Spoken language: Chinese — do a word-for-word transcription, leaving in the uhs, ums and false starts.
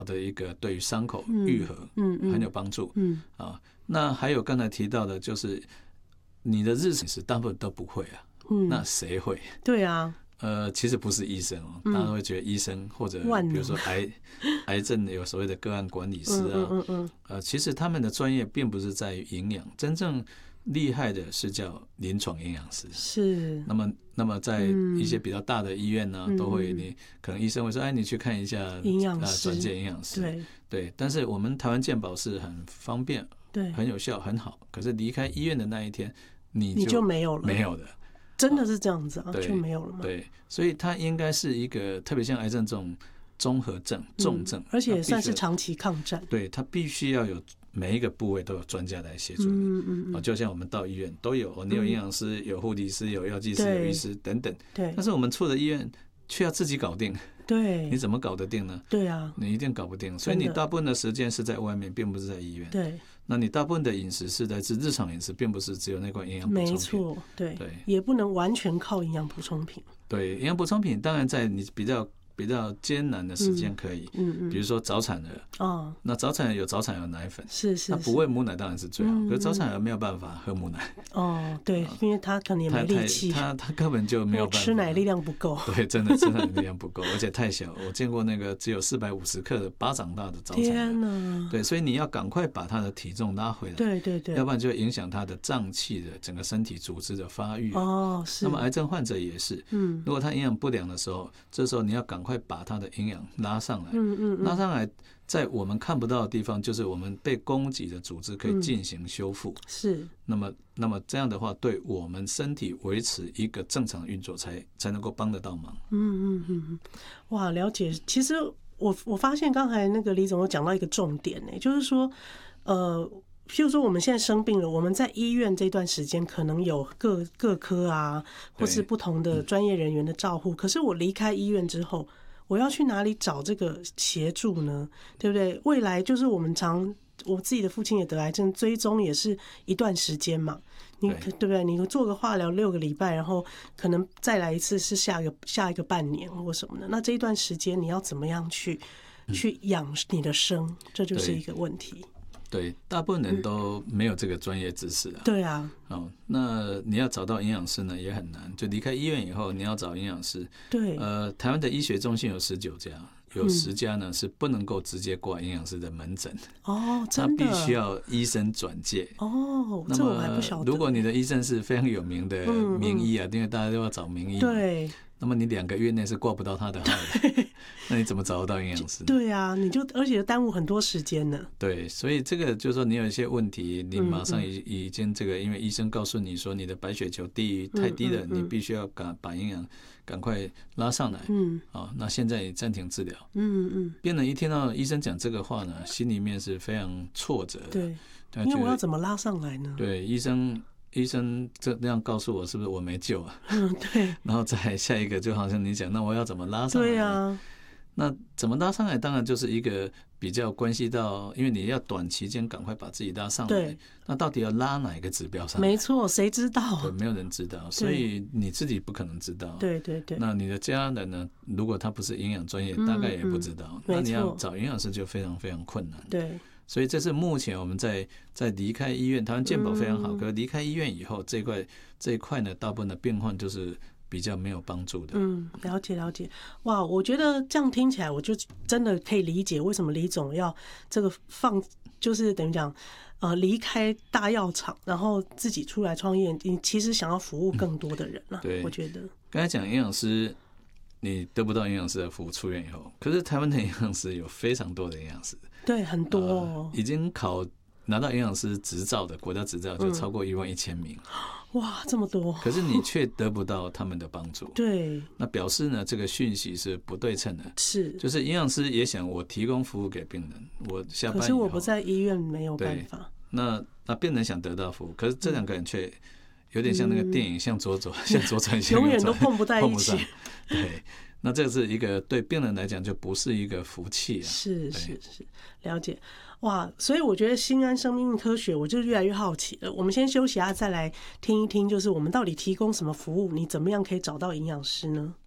的一个对于伤口愈合很有帮助。 嗯啊，那还有刚才提到的，就是你的日常饮食大部分都不会啊，嗯、那谁会？ 对啊。 呃，其实不是医生哦，大家会觉得医生或者比如说癌癌症有所谓的个案管理师啊，嗯嗯呃，其实他们的专业并不是在于营养，真正厉害的是叫临床营养师。 是。 那么，那么在一些比较大的医院呢、啊嗯，都会你可能医生会说，哎，你去看一下营养师， 转介营养师。 对对，但是我们台湾健保是很方便， 对， 很有效，很好。可是离开医院的那一天，你就你就没有了， 没有了。 真的是这样子啊， 对， 就没有了吗？ 对，所以它应该是一个特别像癌症这种综合症、重症、嗯， 而且也算是长期抗战。 对，它必须要有每一个部位都有专家来协助你。嗯嗯嗯，就像我们到医院都有，你有营养师、有护理师、有药剂师、有医师等等。 对。 但是我们出了医院却要自己搞定。 对。 你怎么搞得定呢？ 对啊， 你一定搞不定。所以你大部分的时间是在外面，并不是在医院。 对。 那你大部分的饮食是来自日常饮食，并不是只有那款营养补充品。 没错，对， 对， 也不能完全靠营养补充品。 对，营养补充品当然在你比较比较艰难的时间可以，嗯嗯，比如说早产儿，哦，那早产儿有早产儿奶粉， 是是， 那不喂母奶当然是最好，可是早产儿没有办法喝母奶。 哦，对，因为他可能也没力气， 他他根本就没有办法， 吃奶力量不够。 对，真的吃奶力量不够，而且太小。我见过那个只有四百五十克的巴掌大的早产儿， 天哪！ 对，所以你要赶快把他的体重拉回来， 对对对， 要不然就会影响他的脏器的整个身体组织的发育。 哦，是。 那么癌症患者也是，嗯，如果他营养不良的时候，这时候你要赶快把他的营养拉上来，嗯嗯嗯，拉上来，在我们看不到的地方，就是我们被攻击的组织可以进行修复，嗯，是。那么，那么这样的话，对我们身体维持一个正常运作才，才才能够帮得到忙。 嗯嗯嗯，哇，了解。其实我我发现刚才那个李总有讲到一个重点呢，就是说，呃。譬如说我们现在生病了，我们在医院这段时间可能有各各科啊，或是不同的专业人员的照护。可是我离开医院之后，我要去哪里找这个协助呢？对不对？未来就是我们常，我自己的父亲也得癌症，追踪也是一段时间嘛。你对不对？你做个化疗六个礼拜，然后可能再来一次是下一个下一个半年或什么的。那这一段时间你要怎么样去去养你的生？这就是一个问题。 对，大部分人都没有这个专业知识啊。 对啊。 哦，那你要找到营养师呢也很难。就离开医院以后，你要找营养师。 对。 呃，台湾的医学中心有十九家，有十家呢是不能够直接挂营养师的门诊。 哦，真的。 他必须要医生转介。 哦，这我还不晓得。 如果你的医生是非常有名的名医啊，嗯嗯，因为大家都要找名医。 对。 那么你两个月内是挂不到他的号的，那你怎么找得到营养师？ 对啊，你就而且耽误很多时间呢。 对，所以这个就是说你有一些问题，你马上已已经这个，因为医生告诉你说你的白血球低太低了，你必须要赶把营养赶快拉上来。嗯，啊，那现在暂停治疗。嗯嗯，病人一听到医生讲这个话呢，心里面是非常挫折的。 对，因为我要怎么拉上来呢？ 对，医生。医生这样告诉我，是不是我没救啊？ 嗯，对。 然后再下一个，就好像你讲，那我要怎么拉上来？ 对啊。 那怎么拉上来？当然就是一个比较关系到，因为你要短期间赶快把自己拉上来。 对。 那到底要拉哪一个指标上来？ 没错，谁知道？ 对，没有人知道，所以你自己不可能知道。 对对对。 那你的家人呢？如果他不是营养专业，大概也不知道。嗯嗯、那你要找营养师就非常非常困难。 对。 所以这是目前我们在在离开医院，台湾健保非常好，可是离开医院以后，这一块这一块呢，大部分的病患就是比较没有帮助的。 嗯，了解了解。哇，我觉得这样听起来，我就真的可以理解为什么李总要这个放，就是等于讲，呃，离开大药厂，然后自己出来创业，你其实想要服务更多的人了。嗯、对，我觉得刚才讲营养师。你得不到营养师的服务，出院以后，可是台湾的营养师有非常多的营养师， 对，很多、哦呃，已经考拿到营养师执照的国家执照就超过一万一千名、 嗯，哇，这么多！ 可是你却得不到他们的帮助， 对， 那表示呢，这个讯息是不对称的， 是， 就是营养师也想我提供服务给病人，我下班以后， 可是我不在医院没有办法， 那那病人想得到服务，可是这两个人却。有点像那个电影，向左走，向左转，向右转， 永远都碰不在一起。 对，那这是一个对病人来讲就不是一个福气啊。 是是是，了解。哇，所以我觉得新安生命科学，我就越来越好奇了。我们先休息一下，再来听一听，就是我们到底提供什么服务，你怎么样可以找到营养师呢？